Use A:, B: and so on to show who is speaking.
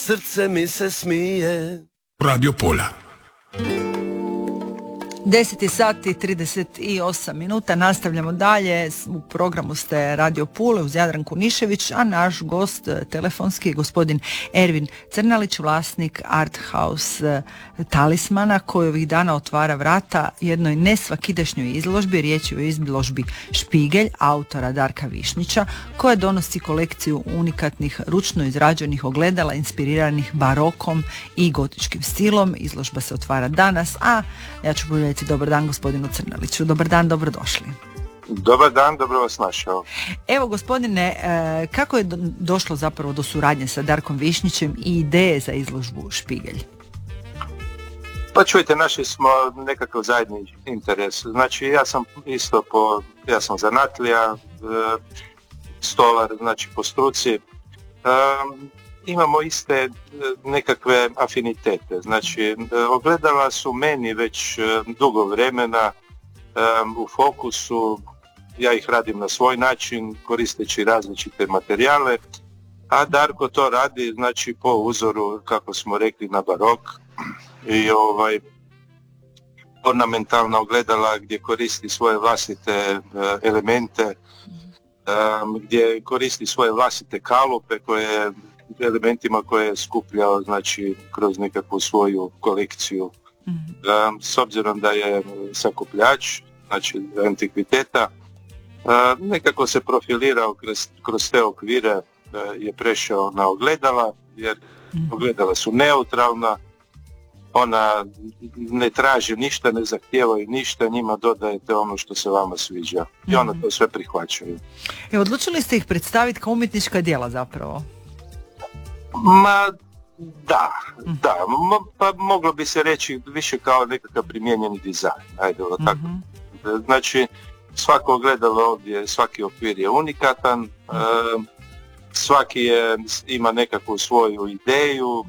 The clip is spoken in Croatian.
A: srce mi se smije.
B: Radio Pola.
C: 10 sati 38 minuta, nastavljamo dalje. U programu ste Radio Pule uz Jadranku Nišević, a naš gost telefonski je gospodin Ervin Crnalić, vlasnik Art House Talismana, koji ovih dana otvara vrata jednoj nesvakidašnjoj izložbi. Riječ je o izložbi Špigelj autora Darka Višnjića, koja donosi kolekciju unikatnih ručno izrađenih ogledala inspiriranih barokom i gotičkim stilom. Izložba se otvara danas, a ja ću poželjeti dobar dan gospodinu Crnaliću. Dobar dan, dobrodošli.
D: Dobar dan, dobro vas našao.
C: Evo gospodine, kako je došlo zapravo do suradnje sa Darkom Višnjićem i ideje za izložbu Špigelj?
D: Pa čujte, našli smo nekakav zajedni interes. Znači ja sam zanatlija, stolar, znači po struci. Imamo iste nekakve afinitete. Znači, ogledala su meni već dugo vremena u fokusu. Ja ih radim na svoj način, koristeći različite materijale, a Darko to radi, znači, po uzoru, kako smo rekli, na barok i ornamentalna ogledala gdje koristi svoje vlastite elemente, gdje koristi svoje vlastite kalupe elementima koje je skupljao, znači, kroz nekakvu svoju kolekciju. S obzirom da je sakupljač, znači antikviteta, nekako se profilirao kroz te okvire, je prešao na ogledala, jer ogledala su neutralna, ona ne traži ništa, ne zahtijevaju ništa, njima dodajete ono što se vama sviđa i ona to sve prihvaćaju.
C: Odlučili ste ih predstaviti kao umjetnička djela zapravo?
D: Ma da, pa moglo bi se reći više kao nekakav primijenjeni dizajn, ajde tako. Znači, svako ogledalo ovdje, svaki okvir je unikatan, svaki ima nekakvu svoju ideju,